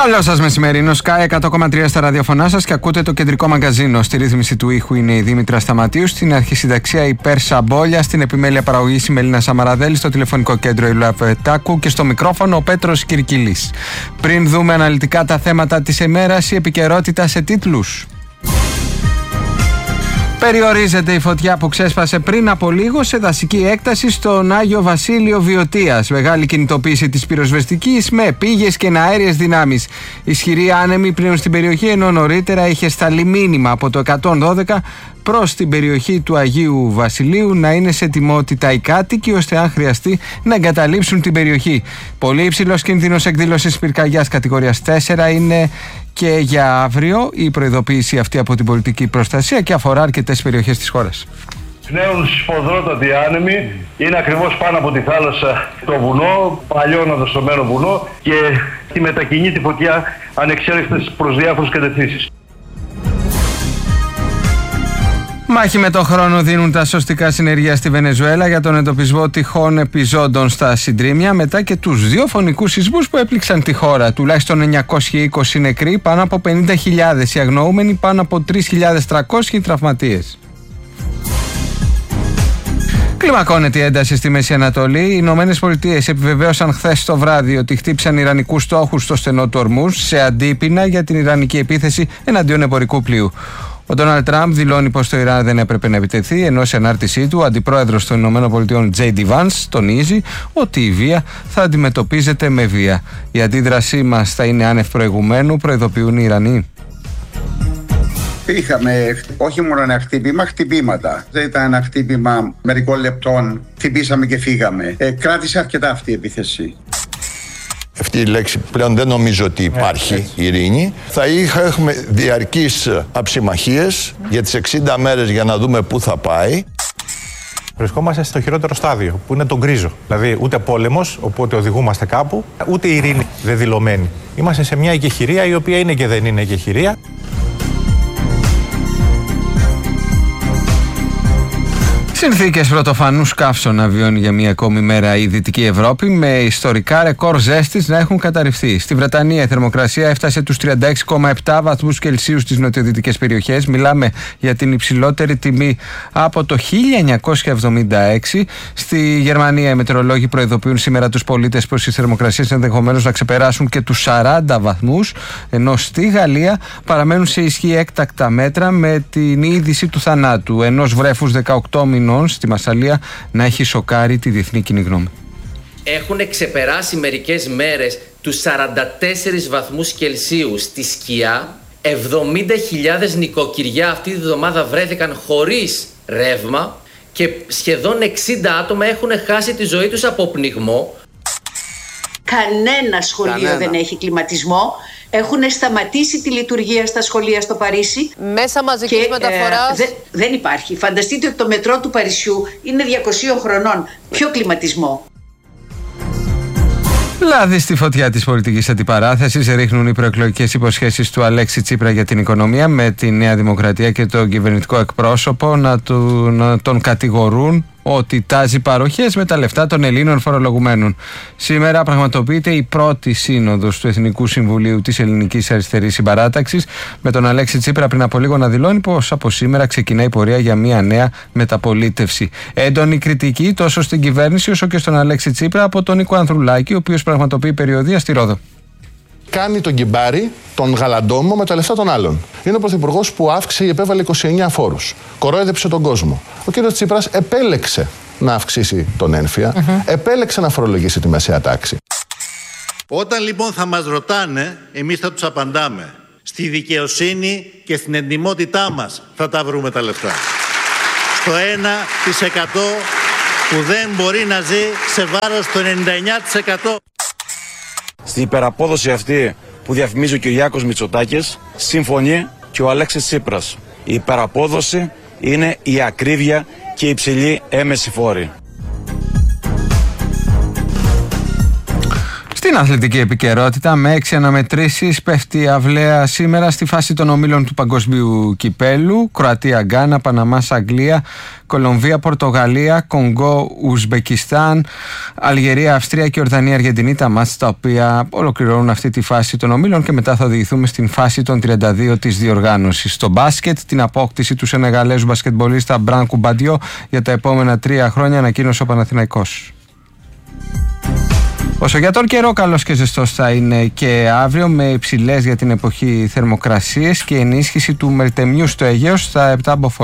Καλό σας μεσημερινό, Sky 100,3 στα ραδιοφωνά σας και ακούτε το κεντρικό μαγκαζίνο. Στη ρύθμιση του ήχου είναι η Δήμητρα Σταματίου, στην αρχισυνταξία η Πέρσα Μπόλια, στην επιμέλεια παραγωγής η Μελίνα Σαμαραδέλη, στο τηλεφωνικό κέντρο η Λουά Πετάκου και στο μικρόφωνο ο Πέτρος Κυρκυλής. Πριν δούμε αναλυτικά τα θέματα της ημέρας, η επικαιρότητα σε τίτλους. Περιορίζεται η φωτιά που ξέσπασε πριν από λίγο σε δασική έκταση στον Άγιο Βασίλειο Βιωτίας. Μεγάλη κινητοποίηση της πυροσβεστικής με πήγες και αέριες δυνάμεις. Ισχυροί άνεμοι πλέον στην περιοχή, ενώ νωρίτερα είχε σταλεί μήνυμα από το 112 προς την περιοχή του Αγίου Βασιλείου να είναι σε ετοιμότητα οι κάτοικοι, ώστε αν χρειαστεί να εγκαταλείψουν την περιοχή. Πολύ υψηλός κίνδυνος εκδήλωσης πυρκαγιάς κατηγορίας 4 είναι και για αύριο η προειδοποίηση αυτή από την πολιτική προστασία και αφορά αρκετές περιοχές της χώρας. Πνέουν σφοδρότατοι άνεμοι, είναι ακριβώς πάνω από τη θάλασσα το βουνό, παλιό αναδοσωμένο βουνό, και μετακινεί τη φωτιά ανεξέλεγκτες προς διάφορες κατευθύνσεις. Μάχη με το χρόνο δίνουν τα σωστικά συνεργεία στη Βενεζουέλα για τον εντοπισμό τυχών επιζώντων στα συντρίμμια μετά και τους δύο φωνικούς σεισμούς που έπληξαν τη χώρα. Τουλάχιστον 920 νεκροί, πάνω από 50.000 οι αγνοούμενοι, πάνω από 3.300 οι τραυματίες. Κλιμακώνεται η ένταση στη Μέση Ανατολή. Οι Ηνωμένες Πολιτείες επιβεβαίωσαν χθες το βράδυ ότι χτύπησαν ιρανικούς στόχους στο στενό του Ορμούζ σε αντίπεινα για την ιρανική επίθεση εναντίον εμπορικού πλοίου. Ο Ντόναλντ Τραμπ δηλώνει πως το Ιράν δεν έπρεπε να επιτεθεί, ενώ σε ανάρτησή του ο αντιπρόεδρος των ΗΠΑ J.D. Vance τονίζει ότι η βία θα αντιμετωπίζεται με βία. Η αντίδρασή μας θα είναι άνευ προηγουμένου, προειδοποιούν οι Ιρανοί. Είχαμε όχι μόνο ένα χτύπημα, χτυπήματα. Δεν ήταν ένα χτύπημα μερικών λεπτών, χτυπήσαμε και φύγαμε. Κράτησε αρκετά αυτή η επίθεση. Αυτή η λέξη πλέον δεν νομίζω ότι υπάρχει ειρήνη. Θα έχουμε διαρκείς αψημαχίες για τις 60 μέρες για να δούμε πού θα πάει. Βρισκόμαστε στο χειρότερο στάδιο, που είναι το γκρίζο. Δηλαδή ούτε πόλεμος, οπότε οδηγούμαστε κάπου, ούτε ειρήνη δεδηλωμένη. Είμαστε σε μια εκεχηρία η οποία είναι και δεν είναι εκεχηρία. Συνθήκες πρωτοφανούς καύσωνα βιώνει για μία ακόμη μέρα η Δυτική Ευρώπη, με ιστορικά ρεκόρ ζέστης να έχουν καταρριφθεί. Στη Βρετανία η θερμοκρασία έφτασε τους 36,7 βαθμούς Κελσίου στις νοτιοδυτικές περιοχές. Μιλάμε για την υψηλότερη τιμή από το 1976. Στη Γερμανία οι μετεωρολόγοι προειδοποιούν σήμερα τους πολίτες πως οι θερμοκρασίες ενδεχομένως να ξεπεράσουν και τους 40 βαθμούς, ενώ στη Γαλλία παραμένουν σε ισχύ έκτακτα μέτρα με την είδηση του θανάτου ενός βρέφους 18 μηνών στη Μασσαλία να έχει σοκάρει τη διεθνή κοινή γνώμη. Έχουν ξεπεράσει μερικές μέρες τους 44 βαθμούς Κελσίου στη σκιά. 70.000 νοικοκυριά αυτή τη βδομάδα βρέθηκαν χωρίς ρεύμα και σχεδόν 60 άτομα έχουν χάσει τη ζωή τους από πνιγμό. Κανένα σχολείο δεν έχει κλιματισμό. Έχουν σταματήσει τη λειτουργία στα σχολεία στο Παρίσι. Μέσα μαζικής μεταφοράς. Δεν υπάρχει. Φανταστείτε ότι το μετρό του Παρισιού είναι 200 χρονών. Ποιο κλιματισμό? Λάδι στη φωτιά της πολιτικής αντιπαράθεσης ρίχνουν οι προεκλογικές υποσχέσεις του Αλέξη Τσίπρα για την οικονομία, με τη Νέα Δημοκρατία και τον κυβερνητικό εκπρόσωπο να τον κατηγορούν ότι τάζει παροχές με τα λεφτά των Ελλήνων φορολογουμένων. Σήμερα πραγματοποιείται η πρώτη σύνοδος του Εθνικού Συμβουλίου της Ελληνικής Αριστερής Συμπαράταξης, με τον Αλέξη Τσίπρα πριν από λίγο να δηλώνει πως από σήμερα ξεκινάει η πορεία για μια νέα μεταπολίτευση. Έντονη κριτική τόσο στην κυβέρνηση όσο και στον Αλέξη Τσίπρα από τον Νίκο Ανδρουλάκη, ο οποίος πραγματοποιεί περιοδεία στη Ρόδο. Κάνει τον κυμπάρι, τον γαλαντόμο με τα λεφτά των άλλων. Είναι ο πρωθυπουργός που αύξησε ή επέβαλε 29 φόρους. Κορόιδεψε τον κόσμο. Ο κύριος Τσίπρας επέλεξε να αυξήσει τον ένφια, επέλεξε να φορολογήσει τη μεσαία τάξη. Όταν λοιπόν θα μας ρωτάνε, εμείς θα τους απαντάμε. Στη δικαιοσύνη και στην εντιμότητά μας θα τα βρούμε τα λεφτά. Στο 1% που δεν μπορεί να ζει σε βάρος του 99%. Στην υπεραπόδοση αυτή που διαφημίζει ο Κυριάκος Μητσοτάκης, συμφωνεί και ο Αλέξης Τσίπρας. Η υπεραπόδοση είναι η ακρίβεια και η υψηλή έμεση φόρη. Στη Στην αθλητική επικαιρότητα, με 6 αναμετρήσεις πέφτει αυλαία σήμερα στη φάση των ομίλων του Παγκοσμίου Κυπέλου. Κροατία, Γκάνα, Παναμάς, Αγγλία, Κολομβία, Πορτογαλία, Κονγκό, Ουσμπεκιστάν, Αλγερία, Αυστρία και Ορδανία, Αργεντινή. Τα μάτς τα οποία ολοκληρώνουν αυτή τη φάση των ομίλων και μετά θα οδηγηθούμε στην φάση των 32 της διοργάνωσης. Στο μπάσκετ, την απόκτηση του Σενεγαλέζου μπασκετμπολίστα Μπραν Κουμπαντιό για τα επόμενα 3 χρόνια ανακοίνωσε ο Παναθηναϊκός. Όσο για τον καιρό, καλός και ζεστός θα είναι και αύριο, με υψηλές για την εποχή θερμοκρασίες και ενίσχυση του μελτεμιού στο Αιγαίος στα 7 μποφόρ.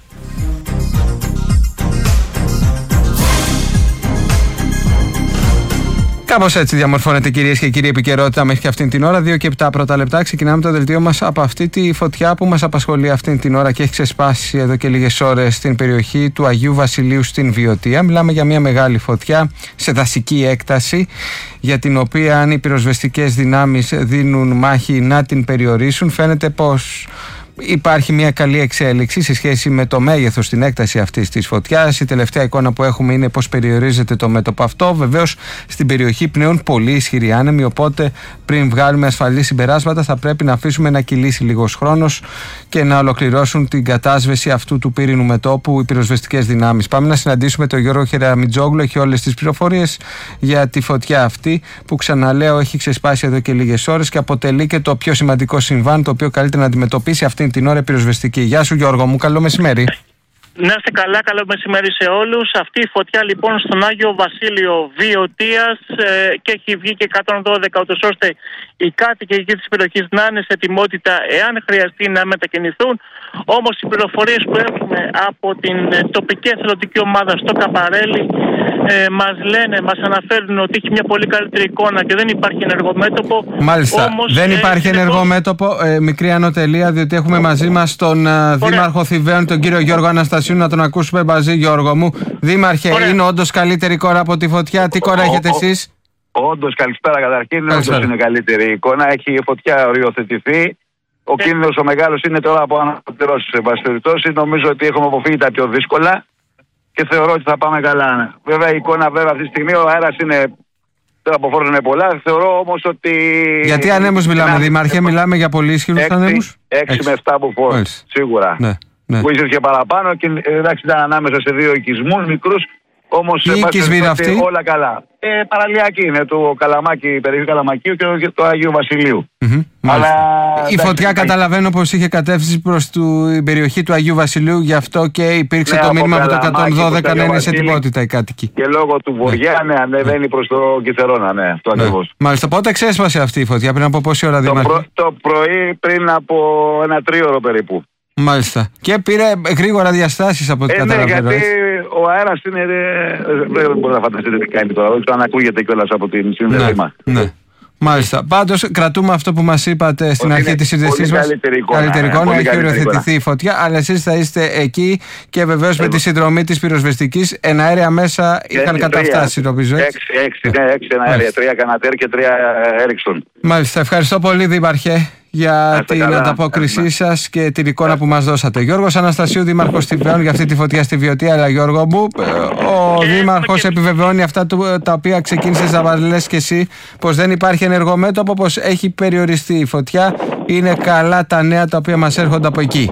Κάπως έτσι διαμορφώνεται, κυρίες και κύριοι, επικαιρότητα μέχρι και αυτήν την ώρα. 2 και 7 πρώτα λεπτά. Ξεκινάμε το δελτίο μας από αυτή τη φωτιά που μας απασχολεί αυτήν την ώρα και έχει ξεσπάσει εδώ και λίγες ώρες στην περιοχή του Αγίου Βασιλείου στην Βιωτία. Μιλάμε για μια μεγάλη φωτιά σε δασική έκταση, για την οποία αν οι πυροσβεστικές δυνάμεις δίνουν μάχη να την περιορίσουν, φαίνεται πως υπάρχει μια καλή εξέλιξη σε σχέση με το μέγεθος, την έκταση αυτής της φωτιάς. Η τελευταία εικόνα που έχουμε είναι πως περιορίζεται το μέτωπο αυτό. Βεβαίως στην περιοχή πνέουν πολύ ισχυροί άνεμοι, οπότε πριν βγάλουμε ασφαλή συμπεράσματα θα πρέπει να αφήσουμε να κυλήσει λίγος χρόνος και να ολοκληρώσουν την κατάσβεση αυτού του πύρινου μετώπου οι πυροσβεστικές δυνάμεις. Πάμε να συναντήσουμε τον Γιώργο Χεραμιτζόγλου, έχει όλες τις πληροφορίες για τη φωτιά αυτή που, ξαναλέω, έχει ξεσπάσει εδώ και λίγες ώρες και αποτελεί και το πιο σημαντικό συμβάν το οποίο καλείται να αντιμετωπίσει αυτή την ώρα πυροσβεστική. Γεια σου Γιώργο μου, καλό μεσημέρι. Να είστε καλά, καλό μεσημέρι σε όλους. Αυτή η φωτιά λοιπόν στον Άγιο Βασίλειο Βιωτίας και έχει βγει και 112, ούτως ώστε οι κάτοικοι εκεί της περιοχής να είναι σε ετοιμότητα εάν χρειαστεί να μετακινηθούν. Όμως οι πληροφορίες που έχουμε από την τοπική εθελοντική ομάδα στο Καπαρέλι μας αναφέρουν ότι έχει μια πολύ καλύτερη εικόνα και δεν υπάρχει ενεργό μέτωπο. Μάλιστα, όμως, δεν υπάρχει ενεργό μέτωπο, μικρή ανωτελεία, διότι έχουμε μαζί μας τον Δήμαρχο Θηβαίων, τον κύριο Γιώργο Αναστασίου, να τον ακούσουμε μαζί. Γιώργο μου, Δήμαρχε, είναι όντως καλύτερη εικόνα από τη φωτιά? Τι εικόνα έχετε εσείς? Όντως, καλησπέρα καταρχήν. Όντως είναι καλύτερη εικόνα. Έχει η φωτιά οριοθετηθεί. Ο κίνδυνος ο μεγάλος είναι τώρα από αναπληρώσεις. Σε βάση περιπτώσει, νομίζω ότι έχουμε αποφύγει τα πιο δύσκολα και θεωρώ ότι θα πάμε καλά. Βέβαια, η εικόνα αυτή τη στιγμή, ο αέρας είναι. Δεν αποφόρτωνε πολλά. Θεωρώ όμως ότι. Γιατί ανέμους μιλάμε, Δήμαρχε? Μιλάμε για πολύ ισχυρούς ανέμους? 6 με 7 μποφόρ. Σίγουρα. Ναι. Που ίσως και παραπάνω και εντάξει, ήταν ανάμεσα σε 2 οικισμούς μικρούς. Όμως όλα καλά. Παραλιακή είναι το Καλαμάκι, περιοχή Καλαμακίου και το Αγίου Βασιλείου. Αλλά, η φωτιά καταλαβαίνω πως είχε κατεύθυνση προς την περιοχή του Αγίου Βασιλείου, γι' αυτό και υπήρξε το μήνυμα από το 112 να είναι σε ετοιμότητα οι κάτοικοι. Και λόγω του βοριά ανεβαίνει προς το Κιθερώνα, αυτό ακριβώς. Μάλιστα, πότε ξέσπασε αυτή η φωτιά, πριν από πόση ώρα, Δήμαρχε? Το πρωί, πριν από ένα 3ωρο περίπου. Μάλιστα. Και πήρε γρήγορα διαστάσεις από ό,τι καταλαβαίνω. Ναι, γιατί ο αέρας είναι. Δεν μπορείτε να φανταστείτε τι κάνει τώρα. Αν ακούγεται κιόλας από την σύνδεσή μας. Ναι. Μάλιστα. Πάντως κρατούμε αυτό που μας είπατε στην αρχή της σύνδεσής μας. Καλύτερη εικόνα. Έχει οριοθετηθεί η φωτιά, αλλά εσείς θα είστε εκεί και βεβαίως με τη συνδρομή της πυροσβεστικής. Εναέρια μέσα είχαν καταφτάσει, νομίζω. 6 εναέρια, 3 Κανατέρ και 3 Έριξον. Μάλιστα. Ευχαριστώ πολύ, Δήμαρχε, για την ανταπόκρισή σας και την εικόνα που μας δώσατε. Γιώργος Αναστασίου, Δήμαρχος Θηβαίων, για αυτή τη φωτιά στη Βιωτία. Αλλά Γιώργο μου, ο Δήμαρχος επιβεβαιώνει αυτά τα οποία ξεκίνησες να λες και εσύ, πως δεν υπάρχει ενεργό μέτωπο, πως έχει περιοριστεί η φωτιά. Είναι καλά τα νέα τα οποία μας έρχονται από εκεί?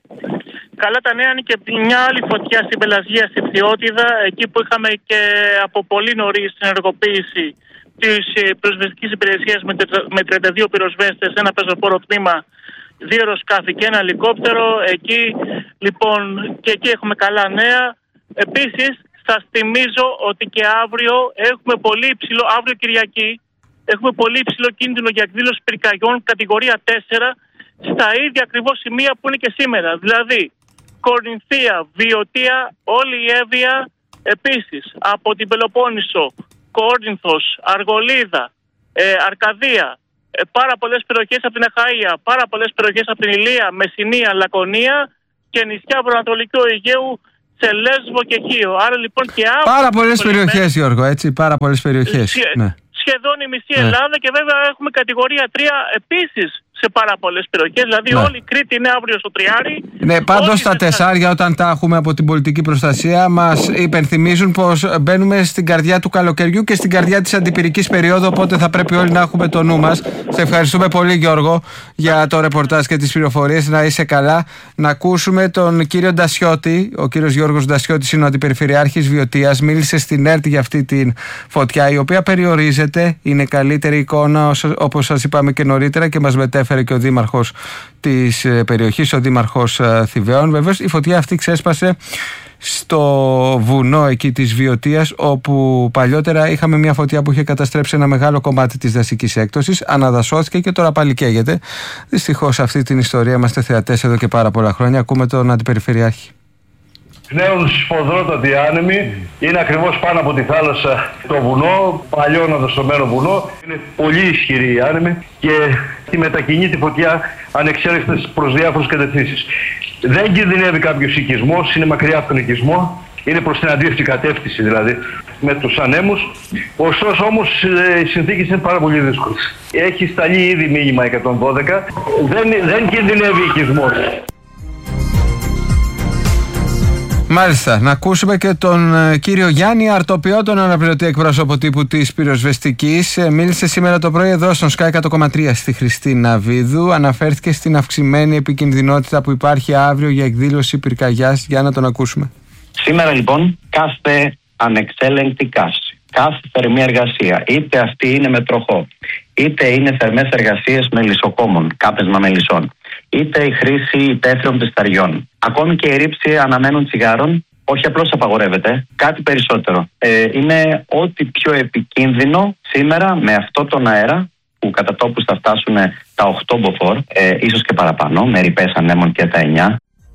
Καλά τα νέα είναι και μια άλλη φωτιά στην Πελασγία, στη Φθιώτιδα, εκεί που είχαμε και από πολύ νωρίς την ενεργοποίηση της πυροσβεστικής υπηρεσίας με 32 πυροσβέστες, ένα πεζοφόρο τμήμα, 2 αεροσκάφη και ένα ελικόπτερο. Εκεί λοιπόν και εκεί έχουμε καλά νέα. Επίσης σας θυμίζω ότι και αύριο έχουμε πολύ υψηλό, αύριο Κυριακή, έχουμε πολύ υψηλό κίνδυνο για εκδήλωση πυρκαγιών κατηγορία 4 στα ίδια ακριβώς σημεία που είναι και σήμερα. Δηλαδή Κορινθία, Βιωτία, όλη η Εύβοια, επίσης από την Πελοπόννησο, Κόρινθος, Αργολίδα, Αρκαδία, πάρα πολλές περιοχές από την Αχαΐα, πάρα πολλές περιοχές από την Ηλία, Μεσσηνία, Λακωνία και νησιά προανατολικού Αιγαίου, σε Λέσβο και Χίο. Άρα λοιπόν και αύριο. Πάρα πολλές περιοχές, Γιώργο, έτσι, πάρα πολλές περιοχές. Σχεδόν η μισή Ελλάδα και βέβαια έχουμε κατηγορία 3 επίσης σε πάρα πολλές περιοχές. Δηλαδή όλη η Κρήτη είναι αύριο στο τριάρι. Ναι, πάντως τα τεσσάρια όταν τα έχουμε από την πολιτική προστασία μας υπενθυμίζουν πως μπαίνουμε στην καρδιά του καλοκαιριού και στην καρδιά της αντιπυρικής περίοδου, οπότε θα πρέπει όλοι να έχουμε το νου μας. Σε ευχαριστούμε πολύ, Γιώργο, για το ρεπορτάζ και τις πληροφορίες. Να είσαι καλά. Να ακούσουμε τον κύριο Ντασιώτη. Ο κύριος Γιώργος Ντασιώτης είναι ο αντιπεριφερειάρχης Βιωτίας. Μίλησε στην ΕΡΤ για αυτή την φωτιά, η οποία περιορίζεται. Είναι καλύτερη εικόνα, όπως σας είπαμε και νωρίτερα, και μας μετέφερε και ο δήμαρχος της περιοχής, ο δήμαρχος Θηβαίων. Βεβαίως η φωτιά αυτή ξέσπασε στο βουνό εκεί της Βιωτίας, όπου παλιότερα είχαμε μια φωτιά που είχε καταστρέψει ένα μεγάλο κομμάτι της δασικής έκτωσης, αναδασώθηκε και τώρα πάλι καίγεται. Δυστυχώς αυτή την ιστορία είμαστε θεατές εδώ και πάρα πολλά χρόνια. Ακούμε τον αντιπεριφερειάρχη. Πνέουν σφοδρότατοι άνεμοι, είναι ακριβώς πάνω από τη θάλασσα το βουνό, παλιό αναδασωμένο βουνό. Είναι πολύ ισχυροί οι άνεμοι και τη μετακινεί τη φωτιά ανεξέλεγκτες προς διάφορες κατευθύνσεις. Δεν κινδυνεύει κάποιος οικισμός, είναι μακριά από τον οικισμό, είναι προς την αντίθετη κατεύθυνση δηλαδή με τους ανέμους. Ωστόσο όμως οι συνθήκες είναι πάρα πολύ δύσκολες. Έχει σταλεί ήδη μήνυμα 112, δεν κινδυνεύει οικισμός. Μάλιστα, να ακούσουμε και τον κύριο Γιάννη Αρτοπιό, τον αναπληρωτή εκπρόσωπο τύπου της πυροσβεστικής. Μίλησε σήμερα το πρωί εδώ στον Sky 100,3 στη Χρηστή Ναβίδου. Αναφέρθηκε στην αυξημένη επικινδυνότητα που υπάρχει αύριο για εκδήλωση πυρκαγιάς. Για να τον ακούσουμε. Σήμερα λοιπόν κάθε ανεξέλεγκτη καύση, κάθε θερμή εργασία, είτε αυτή είναι με τροχό, είτε είναι θερμές εργασίες μελισσοκόμων, κάπεσμα μελισσών, είτε η χρήση υπαίθριων πισταριών, ακόμη και η ρήψη αναμένων τσιγάρων, όχι απλώς απαγορεύεται, κάτι περισσότερο. Είναι ό,τι πιο επικίνδυνο σήμερα με αυτό τον αέρα, που κατά τόπους θα φτάσουν τα 8 μποφόρ, ίσως και παραπάνω, με ρηπές ανέμων και τα 9.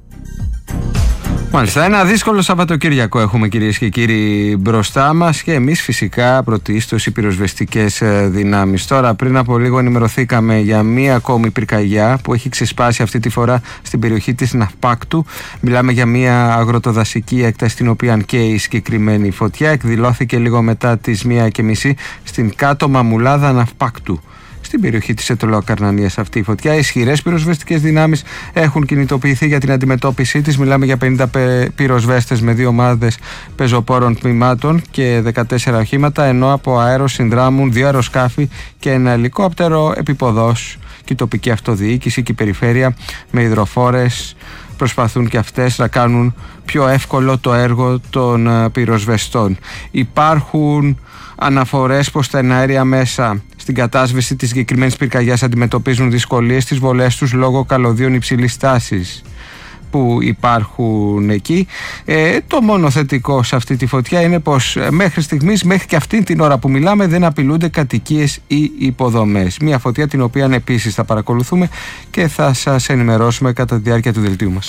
Μάλιστα, ένα δύσκολο Σαββατοκύριακο έχουμε, κυρίες και κύριοι, μπροστά μας, και εμείς φυσικά πρωτίστως οι πυροσβεστικές δυνάμεις. Τώρα, πριν από λίγο ενημερωθήκαμε για μία ακόμη πυρκαγιά που έχει ξεσπάσει αυτή τη φορά στην περιοχή της Ναυπάκτου. Μιλάμε για μία αγροτοδασική έκταση στην οποία καίει η συγκεκριμένη φωτιά. Εκδηλώθηκε λίγο μετά τις 1:30 στην κάτω Μαμουλάδα Ναυπάκτου, στην περιοχή της Ετωλοκαρνανίας αυτή η φωτιά. Ισχυρές πυροσβεστικές δυνάμεις έχουν κινητοποιηθεί για την αντιμετώπιση της. Μιλάμε για 50 πυροσβέστες με 2 ομάδες πεζοπόρων τμήματων και 14 οχήματα, ενώ από αέρος συνδράμουν 2 αεροσκάφη και ένα ελικόπτερο επιποδός. Και η τοπική αυτοδιοίκηση και η περιφέρεια με υδροφόρες προσπαθούν και αυτές να κάνουν πιο εύκολο το έργο των πυροσβεστών. Υπάρχουν αναφορές πως τα εναέρια μέσα στην κατάσβεση της συγκεκριμένης πυρκαγιάς αντιμετωπίζουν δυσκολίες στις βολές τους λόγω καλωδίων υψηλής τάσης που υπάρχουν εκεί. Το μόνο θετικό σε αυτή τη φωτιά είναι πως μέχρι στιγμής, μέχρι και αυτή την ώρα που μιλάμε, δεν απειλούνται κατοικίες ή υποδομές. Μια φωτιά την οποία επίσης θα παρακολουθούμε και θα σας ενημερώσουμε κατά τη διάρκεια του δελτίου μας.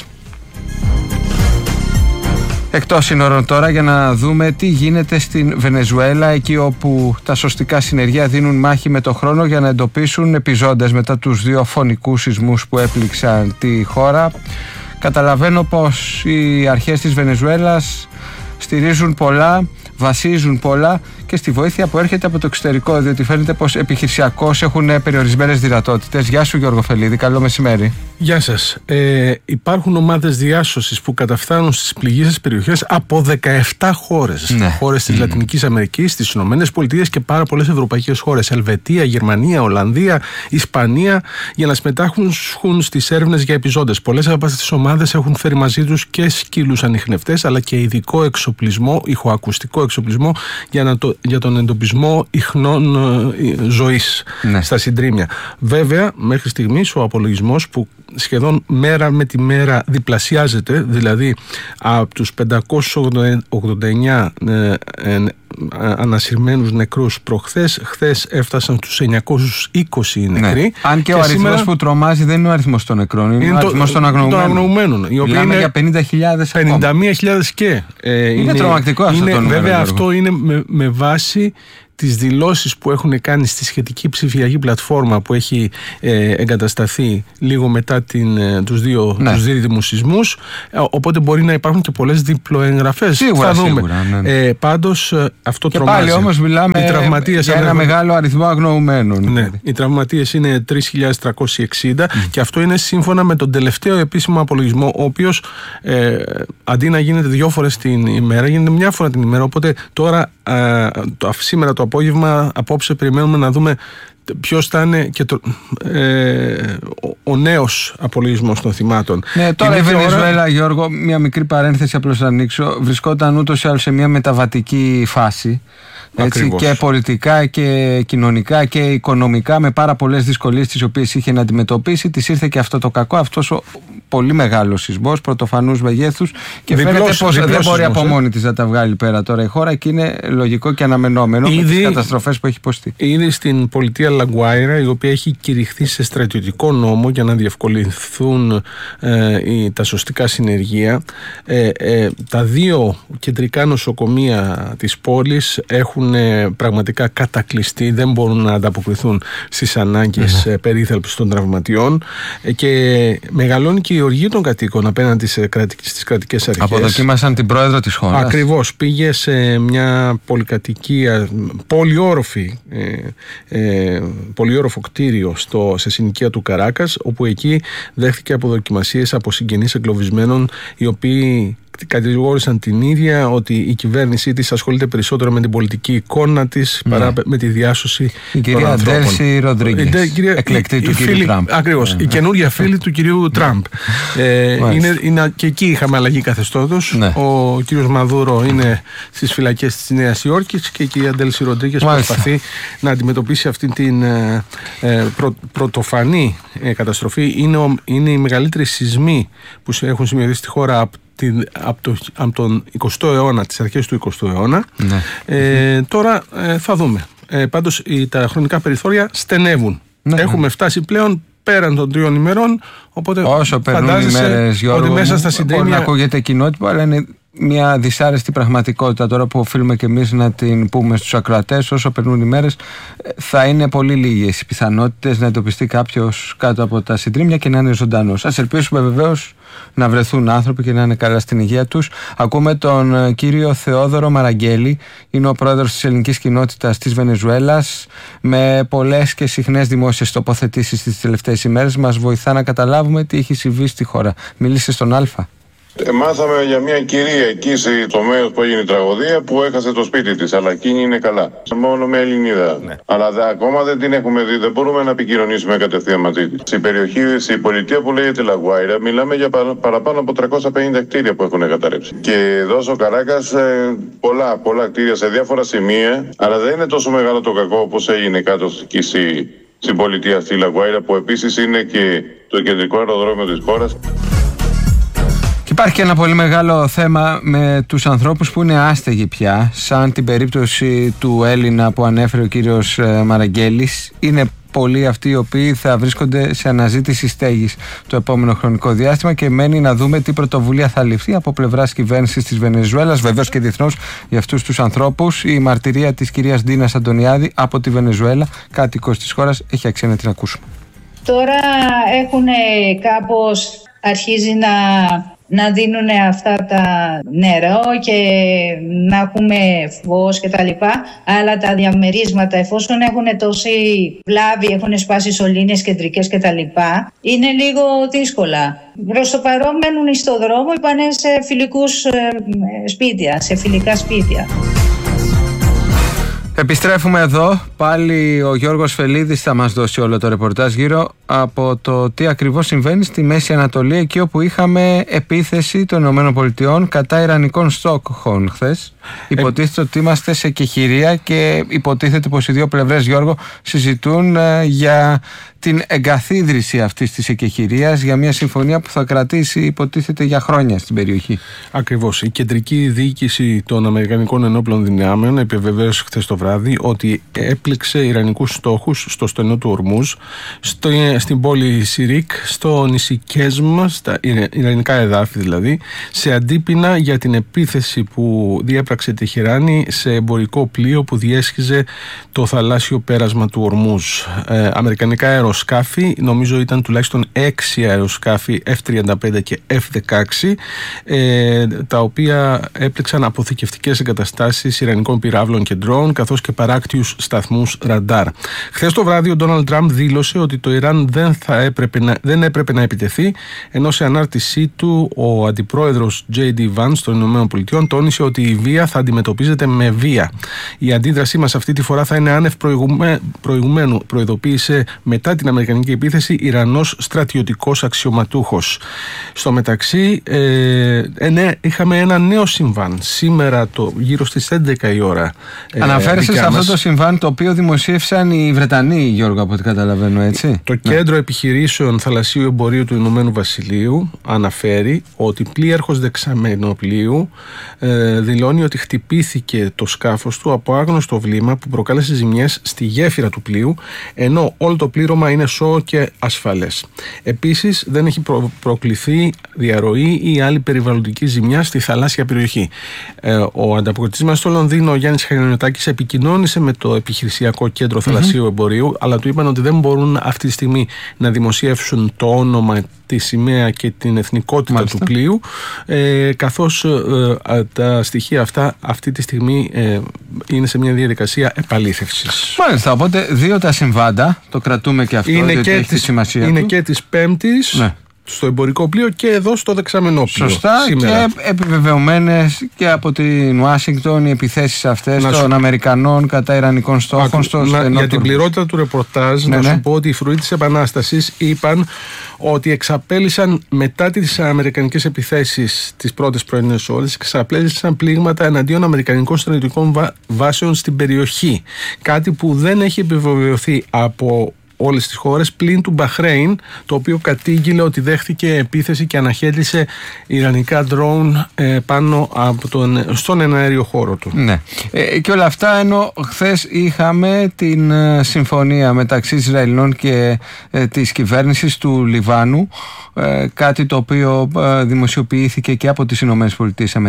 Εκτός σύνορων τώρα, για να δούμε τι γίνεται στην Βενεζουέλα, εκεί όπου τα σωστικά συνεργεία δίνουν μάχη με το χρόνο για να εντοπίσουν επιζώντες μετά τους 2 φωνικούς σεισμούς που έπληξαν τη χώρα. Καταλαβαίνω πως οι αρχές της Βενεζουέλας στηρίζουν πολλά, βασίζουν πολλά και στη βοήθεια που έρχεται από το εξωτερικό, διότι φαίνεται πως επιχειρησιακώς έχουν περιορισμένες δυνατότητες. Γεια σου, Γιώργο Φελίδη, καλό μεσημέρι. Γεια σας. Υπάρχουν ομάδες διάσωσης που καταφθάνουν στις πληγήσεις περιοχές από 17 χώρες. Ναι. Χώρες της Λατινικής Αμερικής, τις Ηνωμένες Πολιτείες και πάρα πολλές ευρωπαϊκές χώρες. Ελβετία, Γερμανία, Ολλανδία, Ισπανία, για να συμμετάχουν στις έρευνες για επιζώντες. Πολλές από αυτές τις ομάδες έχουν φέρει μαζί τους και σκύλους ανιχνευτές, αλλά και ειδικό εξοπλισμό, ηχοακουστικό εξοπλισμό για τον εντοπισμό ιχνών ζωής στα συντρίμμια. Βέβαια, μέχρι στιγμής ο απολογισμός, που σχεδόν μέρα με τη μέρα διπλασιάζεται, δηλαδή από τους 589 ανασυρμένους νεκρούς προχθές, χθες έφτασαν τους 920 νεκροί. Ναι. Αν και ο αριθμός σήμερα που τρομάζει δεν είναι ο αριθμός των νεκρών, είναι ο αριθμός των αγνοωμένων. Μιλάμε για 50.000 51.000 και. Είναι τρομακτικό αυτό το νούμερο. Βέβαια αυτό είναι με βάση τις δηλώσεις που έχουν κάνει στη σχετική ψηφιακή πλατφόρμα που έχει εγκατασταθεί λίγο μετά τους δύο δίδυμους σεισμούς, οπότε μπορεί να υπάρχουν και πολλές διπλοεγγραφές. Σίγουρα. Πάντως αυτό και τρομάζει. Πάλι όμως μιλάμε για ένα μεγάλο αριθμό αγνοουμένων. Ναι, οι τραυματίες είναι 3.360 και αυτό είναι σύμφωνα με τον τελευταίο επίσημο απολογισμό, ο οποίος αντί να γίνεται 2 φορές την ημέρα, γίνεται 1 φορά την ημέρα. Οπότε τώρα, σήμερα το απόγευμα, απόψε περιμένουμε να δούμε ποιος θα είναι και ο νέος απολογισμός των θυμάτων. Ναι, τώρα η Βενεζουέλα, Γιώργο, μια μικρή παρένθεση απλώς να ανοίξω, βρισκόταν ούτως ή άλλως σε μια μεταβατική φάση. Έτσι, και πολιτικά και κοινωνικά και οικονομικά, με πάρα πολλές δυσκολίες τις οποίες είχε να αντιμετωπίσει. Της ήρθε και αυτό το κακό, αυτός ο πολύ μεγάλος σεισμός πρωτοφανούς μεγέθους, και φαίνεται πως δεν μπορεί από μόνη της να τα βγάλει πέρα τώρα η χώρα, και είναι λογικό και αναμενόμενο με τις καταστροφές που έχει υποστεί. Ήδη στην πολιτεία Λαγκουάιρα, η οποία έχει κηρυχθεί σε στρατιωτικό νόμο για να διευκολυνθούν τα σωστικά συνεργεία, τα 2 κεντρικά νοσοκομεία της πόλης έχουν πραγματικά κατακλειστεί, δεν μπορούν να ανταποκριθούν στις ανάγκες περίθαλψης των τραυματιών, και μεγαλώνει και η οργή των κατοίκων απέναντι στις κρατικές αρχές. Αποδοκίμασαν την πρόεδρο της χώρας. Ακριβώς, πήγε σε μια πολυκατοικία, πολυόροφο κτίριο σε συνοικία του Καράκας, όπου εκεί δέχτηκε αποδοκιμασίες από συγγενείς εγκλωβισμένων, οι οποίοι κατηγόρησαν την ίδια ότι η κυβέρνησή της ασχολείται περισσότερο με την πολιτική εικόνα της παρά με τη διάσωση η κυρία Ντέλση Ροντρίγκες, εκλεκτή του κυρίου Τραμπ. Ακριβώς, η καινούργια φίλη του κυρίου Τραμπ. Και εκεί είχαμε αλλαγή καθεστώτος. Ο κύριος Μαδούρο είναι στις φυλακές της Νέας Υόρκης και η κυρία Ντέλση Ροντρίγκες προσπαθεί να αντιμετωπίσει αυτή την πρωτοφανή καταστροφή. Είναι οι μεγαλύτεροι σεισμοί που έχουν σημειωθεί στη χώρα από τον 20ο αιώνα, τις αρχές του 20ου αιώνα. Τώρα θα δούμε. Πάντως τα χρονικά περιθώρια στενεύουν. Έχουμε φτάσει πλέον πέραν των 3 ημερών, οπότε όσο περνούν οι μέρες, Γιώργο, ότι μέσα στα συντρίμμια... Μπορεί να ακούγεται κοινότυπο, αλλά είναι μια δυσάρεστη πραγματικότητα τώρα που οφείλουμε και εμείς να την πούμε στους ακροατές. Όσο περνούν οι μέρες, θα είναι πολύ λίγες οι πιθανότητες να εντοπιστεί κάποιος κάτω από τα συντρίμμια και να είναι ζωντανός. Ας ελπίσουμε βεβαίως να βρεθούν άνθρωποι και να είναι καλά στην υγεία τους. Ακούμε τον κύριο Θεόδωρο Μαραγκέλη, είναι ο πρόεδρος της ελληνικής κοινότητας της Βενεζουέλας, με πολλές και συχνές δημόσιες τοποθετήσεις τις τελευταίες ημέρες. Μας βοηθά να καταλάβουμε τι έχει συμβεί στη χώρα. Μίλησε στον Αλφα. Μάθαμε για μια κυρία εκεί στο μέρος που έγινε η τραγωδία, που έχασε το σπίτι της, αλλά εκείνη είναι καλά. Μόνο με Ελληνίδα. Αλλά ακόμα δεν την έχουμε δει, δεν μπορούμε να επικοινωνήσουμε κατευθείαν μαζί της. Στην περιοχή, στην πολιτεία που λέγεται Λαγκουάιρα, μιλάμε για παραπάνω από 350 κτίρια που έχουν καταρρεύσει. Και εδώ στο Καράκας πολλά κτίρια σε διάφορα σημεία, αλλά δεν είναι τόσο μεγάλο το κακό όπως έγινε κάτω εκεί στην πολιτεία στη Λαγκουάιρα, που επίσης είναι και το κεντρικό αεροδρόμιο της χώρας. Υπάρχει και ένα πολύ μεγάλο θέμα με τους ανθρώπους που είναι άστεγοι πια, σαν την περίπτωση του Έλληνα που ανέφερε ο κύριος Μαραγκέλης. Είναι πολλοί αυτοί οι οποίοι θα βρίσκονται σε αναζήτηση στέγης το επόμενο χρονικό διάστημα, και μένει να δούμε τι πρωτοβουλία θα ληφθεί από πλευράς κυβέρνησης της Βενεζουέλας, βεβαίως και διεθνώς, για αυτούς τους ανθρώπους. Η μαρτυρία της κυρίας Ντίνας Αντωνιάδη από τη Βενεζουέλα, κάτοικος της χώρας, έχει αξία να την ακούσουμε. Τώρα έχουν κάπως αρχίζει να δίνουν αυτά τα νερό και να έχουμε φως και τα λοιπά, αλλά τα διαμερίσματα, εφόσον έχουν τόση βλάβη, έχουν σπάσει σωλήνες κεντρικές και τα λοιπά, είναι λίγο δύσκολα. Προς το παρόν μένουν στο δρόμο, πάνε σε φιλικούς σπίτια, σε φιλικά σπίτια. Επιστρέφουμε εδώ. Πάλι ο Γιώργος Φελίδης θα μας δώσει όλο το ρεπορτάζ γύρω από το τι ακριβώς συμβαίνει στη Μέση Ανατολή, εκεί όπου είχαμε επίθεση των ΗΠΑ κατά ιρανικών στόχων χθες. Υποτίθεται ότι είμαστε σε κεχηρία και υποτίθεται πως οι δύο πλευρές, Γιώργο, συζητούν για την εγκαθίδρυση αυτής της εκεχηρίας για μια συμφωνία που θα κρατήσει, υποτίθεται, για χρόνια στην περιοχή. Ακριβώς. Η κεντρική διοίκηση των Αμερικανικών Ενόπλων Δυνάμεων επιβεβαίωσε χθες το βράδυ ότι έπληξε ιρανικούς στόχους στο στενό του Ορμούζ, στην πόλη Σιρίκ, στο νησί Κέσμ, στα ιρανικά εδάφη δηλαδή, σε αντίπεινα για την επίθεση που διέπραξε τη Τεχεράνη σε εμπορικό πλοίο που διέσχιζε το θαλάσσιο πέρασμα του Ορμούζ. Αμερικανικά αεροσκάφη, νομίζω ήταν τουλάχιστον 6 αεροσκάφη F-35 και F-16, τα οποία έπληξαν αποθηκευτικές εγκαταστάσεις ιρανικών πυράβλων και ντρόουν, καθώς και παράκτιους σταθμούς ραντάρ. Χθες το βράδυ ο Ντόναλντ Τραμπ δήλωσε ότι το Ιράν δεν έπρεπε να επιτεθεί, ενώ σε ανάρτησή του ο αντιπρόεδρος J.D. Vance των ΗΠΑ τόνισε ότι η βία θα αντιμετωπίζεται με βία. Η αντίδρασή μας αυτή τη φορά θα είναι άνευ προηγουμένου, προειδοποίησε μετά την αμερικανική επίθεση Ιρανός στρατιωτικός αξιωματούχος. Στο μεταξύ, είχαμε ένα νέο συμβάν σήμερα γύρω στις 11 η ώρα. Αναφέρεσαι σε αυτό το συμβάν το οποίο δημοσίευσαν οι Βρετανοί, Γιώργο, από ό,τι καταλαβαίνω, έτσι. Το Κέντρο Επιχειρήσεων Θαλασσίου Εμπορίου του Ηνωμένου Βασιλείου αναφέρει ότι πλοίαρχος δεξαμενοπλοίου δηλώνει ότι χτυπήθηκε το σκάφος του από άγνωστο βλήμα που προκάλεσε ζημιές στη γέφυρα του πλοίου, ενώ όλο το πλήρωμα είναι σώο και ασφαλές. Επίσης, δεν έχει προκληθεί διαρροή ή άλλη περιβαλλοντική ζημιά στη θαλάσσια περιοχή. Ο ανταποκριτής μας στο Λονδίνο, ο Γιάννης Χαριωνιωτάκης, επικοινώνησε με το Επιχειρησιακό Κέντρο Θαλασσίου Εμπορίου, αλλά του είπαν ότι δεν μπορούν αυτή τη στιγμή να δημοσιεύσουν το όνομα, τη σημαία και την εθνικότητα του πλοίου, καθώς τα στοιχεία αυτά αυτή τη στιγμή είναι σε μια διαδικασία επαλήθευσης. Μάλιστα, οπότε 2 τα συμβάντα, το κρατούμε και αυτό, διότι έχει τη σημασία είναι του. Και της Πέμπτης, ναι, στο εμπορικό πλοίο και εδώ στο δεξαμενόπλοιο. Σωστά, σήμερα. Και επιβεβαιωμένες και από την Ουάσιγκτον οι επιθέσεις αυτές των Αμερικανών κατά Ιρανικών στόχων στο στενό. Για την πληρότητα του ρεπορτάζ, να σου πω ότι οι φρουροί της Επανάστασης είπαν ότι εξαπέλυσαν μετά τις αμερικανικές επιθέσεις τις πρώτες πρωινές ώρες, εξαπέλυσαν πλήγματα εναντίον αμερικανικών στρατιωτικών βάσεων στην περιοχή. Κάτι που δεν έχει επιβεβαιωθεί από όλες τις χώρες πλην του Μπαχρέιν, το οποίο κατήγγειλε ότι δέχθηκε επίθεση και αναχέτησε ιρανικά ντρόουν πάνω από στον εναέριο χώρο του. Ναι. Και όλα αυτά ενώ χθες είχαμε την συμφωνία μεταξύ Ισραηλινών και της κυβέρνησης του Λιβάνου, κάτι το οποίο δημοσιοποιήθηκε και από τις ΗΠΑ.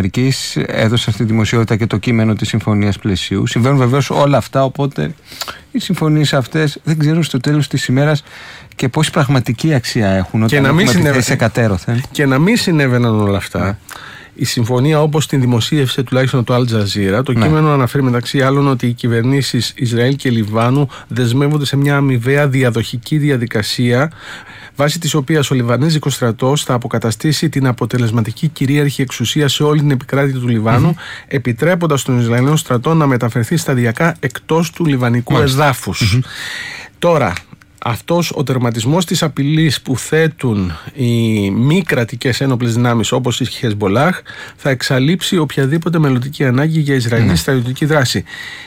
Έδωσε αυτή τη δημοσιότητα και το κείμενο της συμφωνίας πλαισίου. Συμβαίνουν βεβαίως όλα αυτά, οπότε οι συμφωνίες αυτές δεν ξέρουν στο τέλος της ημέρας και πόση πραγματική αξία έχουν όταν έχουμε επιθέσει σε κατέρωθεν. Και να μην συνέβαιναν όλα αυτά. Η συμφωνία, όπως την δημοσίευσε τουλάχιστον το Al Jazeera, το κείμενο αναφέρει μεταξύ άλλων ότι οι κυβερνήσεις Ισραήλ και Λιβάνου δεσμεύονται σε μια αμοιβαία διαδοχική διαδικασία, βάσει της οποίας ο Λιβανέζικος στρατός θα αποκαταστήσει την αποτελεσματική κυρίαρχη εξουσία σε όλη την επικράτεια του Λιβάνου, επιτρέποντας τον Ισραηλινό στρατό να μεταφερθεί σταδιακά εκτός του λιβανικού εδάφους. Τώρα, αυτός ο τερματισμός της απειλής που θέτουν οι μη κρατικές ένοπλες δυνάμεις όπως η Χεσμολάχ θα εξαλείψει οποιαδήποτε μελλοντική ανάγκη για Ισραηλινή στρατιωτική δράση.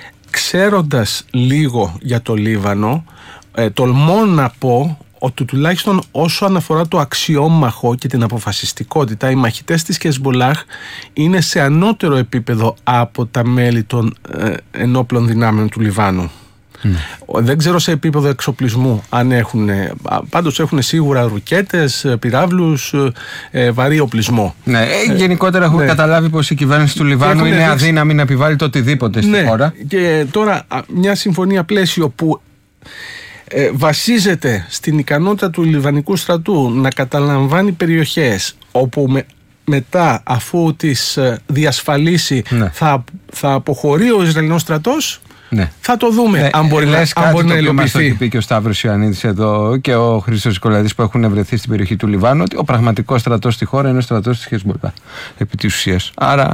Ξέροντας λίγο για το Λίβανο, τολμώ να πω ότι τουλάχιστον όσο αναφορά το αξιόμαχο και την αποφασιστικότητα, οι μαχητές της Χεσμολάχ είναι σε ανώτερο επίπεδο από τα μέλη των ενόπλων δυνάμεων του Λιβάνου. Δεν ξέρω σε επίπεδο εξοπλισμού αν έχουν, πάντως έχουν σίγουρα ρουκέτες, πυράβλους, βαρύ οπλισμό. Ναι, γενικότερα έχουμε καταλάβει πως η κυβέρνηση του Λιβάνου είναι αδύναμη να επιβάλλει το οτιδήποτε στη χώρα. Και τώρα μια συμφωνία πλαίσιο που βασίζεται στην ικανότητα του Λιβανικού στρατού να καταλαμβάνει περιοχές όπου μετά, αφού τις διασφαλίσει, θα αποχωρεί ο Ισραηλινός στρατός. Ναι. Θα το δούμε αν μπορεί να υλοποιηθεί. Μας το έχει πει και ο Σταύρος Ιωαννίδης εδώ και ο Χρήστος Νικολαίδης που έχουν βρεθεί στην περιοχή του Λιβάνου, ότι ο πραγματικός στρατός στη χώρα είναι ο στρατός της Χεσμολάχ επί της ουσίας. Άρα,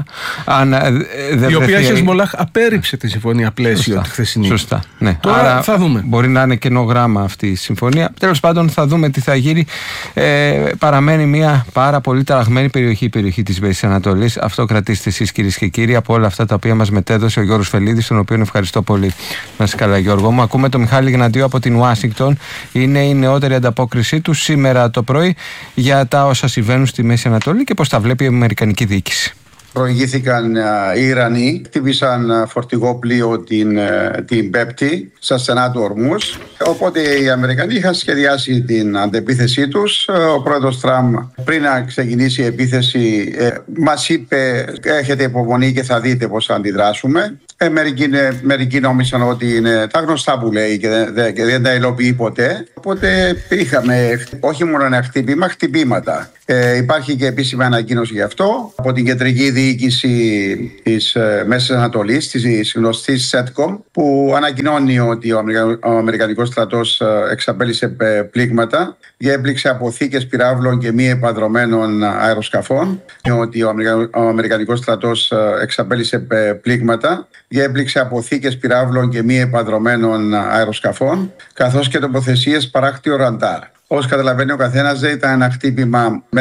η οποία Χεσμολάχ απέρριψε τη συμφωνία πλαίσιο τη χθεσινή. Σωστά. Ναι. Τώρα άρα θα δούμε. Μπορεί να είναι κενό γράμμα αυτή η συμφωνία. Τέλος πάντων, θα δούμε τι θα γίνει. Παραμένει μια πάρα πολύ ταραγμένη περιοχή, η περιοχή της Μέσης Ανατολής. Αυτό κρατήστε εσείς, κυρίες και κύριοι, από όλα αυτά τα οποία μας μετέδωσε ο Γιώργος Φελίδης, τον οποίο ευχαριστώ πολύ. Να είσαι καλά, Γιώργο μου. Ακούμε τον Μιχάλη Γνατίου από την Ουάσιγκτον. Είναι η νεότερη ανταπόκρισή του σήμερα το πρωί για τα όσα συμβαίνουν στη Μέση Ανατολή και πώς τα βλέπει η Αμερικανική διοίκηση. Προηγήθηκαν οι Ιρανοί, χτύπησαν φορτηγό πλοίο την Πέμπτη στα στενά του Ορμούς. Οπότε οι Αμερικανοί είχαν σχεδιάσει την αντεπίθεσή τους. Ο πρόεδρος Τραμπ, πριν να ξεκινήσει η επίθεση, μας είπε: έχετε υπομονή και θα δείτε πώς θα αντιδράσουμε. Μερικοί νόμισαν ότι είναι τα γνωστά που λέει και δεν τα υλοποιεί ποτέ. Οπότε είχαμε όχι μόνο ένα χτύπημα, χτυπήματα. Υπάρχει και επίσημη ανακοίνωση γι' αυτό από την κεντρική διοίκηση της Μέσης Ανατολής, της γνωστής ΣΕΤΚΟΜ, που ανακοινώνει ότι ο Αμερικανικός στρατός εξαπέλυσε πλήγματα και έπληξε αποθήκες πυράβλων και μη επανδρωμένων αεροσκαφών. Ότι ο Αμερικανικός στρατός εξαπέλυσε πλήγματα και έπληξε αποθήκες πυράβλων και μη επανδρωμένων αεροσκαφών, καθώς και τοποθεσίες παράκτιο ραντάρ. Όπως καταλαβαίνει ο καθένας, δεν ήταν ένα χτύπημα